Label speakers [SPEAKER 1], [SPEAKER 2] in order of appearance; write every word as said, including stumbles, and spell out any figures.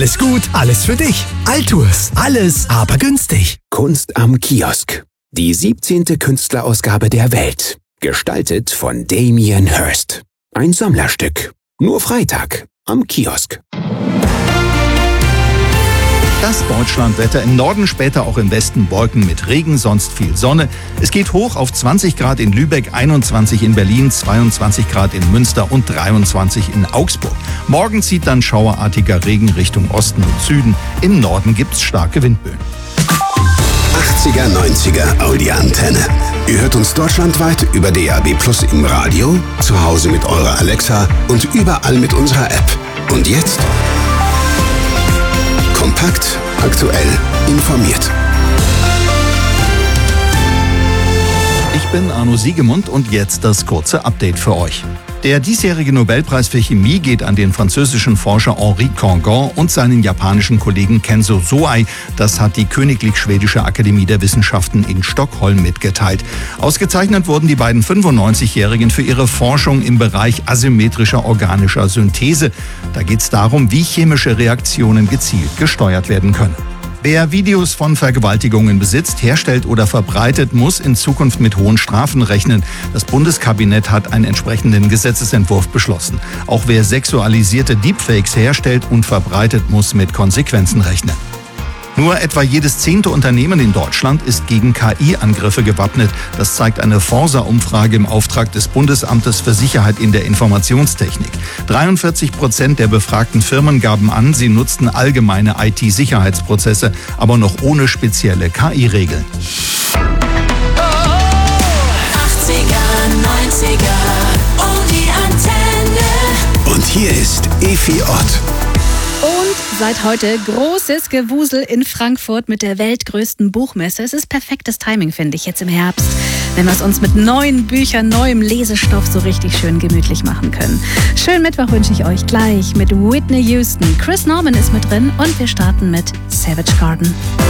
[SPEAKER 1] Alles gut, alles für dich. Altours, alles, aber günstig.
[SPEAKER 2] Kunst am Kiosk. Die siebzehnte Künstlerausgabe der Welt. Gestaltet von Damien Hirst. Ein Sammlerstück. Nur Freitag am Kiosk.
[SPEAKER 3] Das Deutschlandwetter, im Norden später auch im Westen Wolken mit Regen, sonst viel Sonne. Es geht hoch auf zwanzig Grad in Lübeck, einundzwanzig in Berlin, zweiundzwanzig Grad in Münster und dreiundzwanzig in Augsburg. Morgen zieht dann schauerartiger Regen Richtung Osten und Süden. Im Norden gibt's starke Windböen.
[SPEAKER 2] achtziger, neunziger Audi-Antenne. Ihr hört uns deutschlandweit über D A B Plus im Radio, zu Hause mit eurer Alexa und überall mit unserer App. Und jetzt? Kompakt, aktuell, informiert.
[SPEAKER 3] Ich bin Arno Siegemund und jetzt das kurze Update für euch. Der diesjährige Nobelpreis für Chemie geht an den französischen Forscher Henri Cangon und seinen japanischen Kollegen Kenzo Soei. Das hat die Königlich Schwedische Akademie der Wissenschaften in Stockholm mitgeteilt. Ausgezeichnet wurden die beiden fünfundneunzigjährigen für ihre Forschung im Bereich asymmetrischer organischer Synthese. Da geht es darum, wie chemische Reaktionen gezielt gesteuert werden können. Wer Videos von Vergewaltigungen besitzt, herstellt oder verbreitet, muss in Zukunft mit hohen Strafen rechnen. Das Bundeskabinett hat einen entsprechenden Gesetzesentwurf beschlossen. Auch wer sexualisierte Deepfakes herstellt und verbreitet, muss mit Konsequenzen rechnen. Nur etwa jedes zehnte Unternehmen in Deutschland ist gegen K I-Angriffe gewappnet. Das zeigt eine Forsa-Umfrage im Auftrag des Bundesamtes für Sicherheit in der Informationstechnik. dreiundvierzig Prozent der befragten Firmen gaben an, sie nutzten allgemeine I T-Sicherheitsprozesse, aber noch ohne spezielle K I-Regeln.
[SPEAKER 4] achtziger, neunziger, oh die Antenne.
[SPEAKER 2] Und hier ist Efi Ott.
[SPEAKER 5] Und seit heute großes Gewusel in Frankfurt mit der weltgrößten Buchmesse. Es ist perfektes Timing, finde ich, jetzt im Herbst, wenn wir es uns mit neuen Büchern, neuem Lesestoff so richtig schön gemütlich machen können. Schönen Mittwoch wünsche ich euch gleich mit Whitney Houston. Chris Norman ist mit drin und wir starten mit Savage Garden.